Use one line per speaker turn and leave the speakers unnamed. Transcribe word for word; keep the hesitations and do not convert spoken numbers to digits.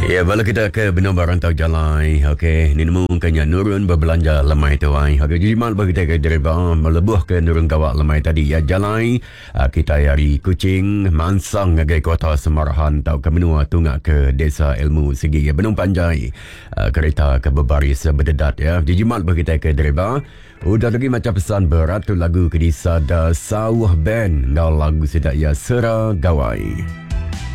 Ya, bala kita ke Benua Rantau Jalai. Okey, ni nemu kanya nurun berbelanja lemai tu ai. Okey, jadi mal bagi kita ke dereba melebuh ke nurun kawak lemai tadi ya Jalai. Uh, kita hari Kuching Mansang ngagai kota Semarahan tau ke menua tungak ke Desa Ilmu Segi ya Benung Panjai. Uh, kereta ke berbaris berdedat ya. Jadi mal bagi kita ke dereba. Udah lagi macam pesan berat tu lagu ke di Sada Sawah Band. Ngau lagu sedak ya Sera Gawai.